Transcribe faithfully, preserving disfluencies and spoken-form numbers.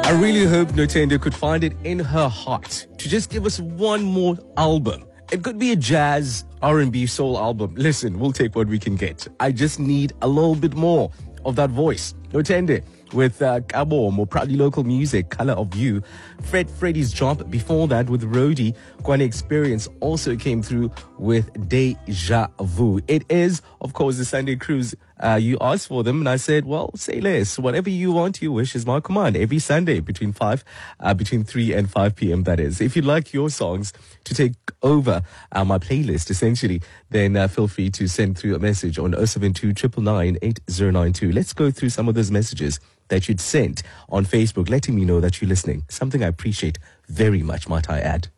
I really hope Notenda could find it in her heart to just give us one more album. It could be a jazz, R and B, soul album. Listen, we'll take what we can get. I just need a little bit more of that voice. Notende with uh, Kabo, more proudly local music, Color of You. Fred Freddy's Job before that with Rody. Kwane Experience also came through with Deja Vu. It is, of course, the Sunday Cruise. Uh, you asked for them and I said, well, say less. Whatever you want, you wish is my command. Every Sunday between five, uh, between three and five p.m. that is. If you'd like your songs to take over uh, my playlist, essentially, then uh, feel free to send through a message on oh seven two nine nine nine eight oh nine two. Let's go through some of those messages that you'd sent on Facebook, letting me know that you're listening. Something I appreciate very much, might I add.